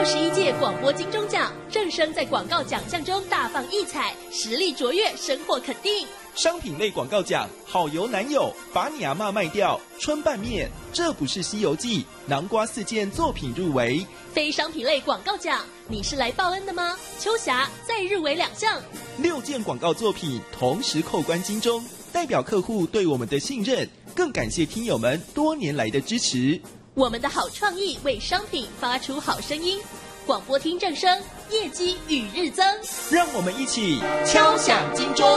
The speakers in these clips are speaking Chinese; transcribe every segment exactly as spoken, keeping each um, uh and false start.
十一届广播金钟奖，正声在广告奖项中大放异彩，实力卓越，深获肯定。 商品类广告奖，好油男友，把你阿嬷卖掉，春拌面，这不是西游记，南瓜四件作品入围。 非商品类广告奖，你是来报恩的吗？秋霞再入围两项， 六件广告作品同时扣关金钟，代表客户对我们的信任，更感谢听友们多年来的支持。 我们的好创意为商品发出好声音，广播听正声，业绩与日增。 让我们一起敲响金钟。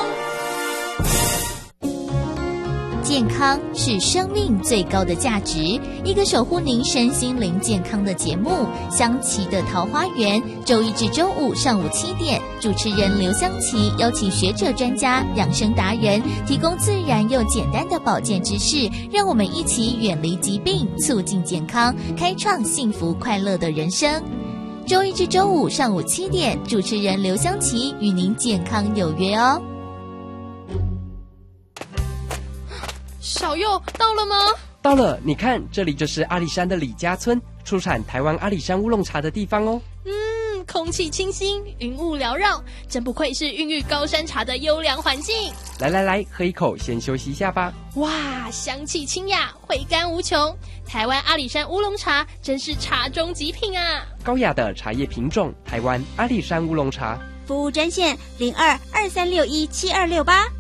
健康是生命最高的价值，一个守护您身心灵健康的节目《香琪的桃花源》，周一至周五上午七点，主持人刘香琪邀请学者专家、养生达人，提供自然又简单的保健知识，让我们一起远离疾病，促进健康，开创幸福快乐的人生。周一至周五上午七点，主持人刘香琪与您健康有约哦。 小佑到了吗？ 到了，你看，这里就是阿里山的李家村，出产台湾阿里山乌龙茶的地方哦。 嗯，空气清新，云雾缭绕，真不愧是孕育高山茶的优良环境。 来来来，喝一口，先休息一下吧。 哇，香气清雅，回甘无穷。台湾阿里山乌龙茶真是茶中极品啊！ 高雅的茶叶品种，台湾阿里山乌龙茶。 服务专线零二二三六一七二六八。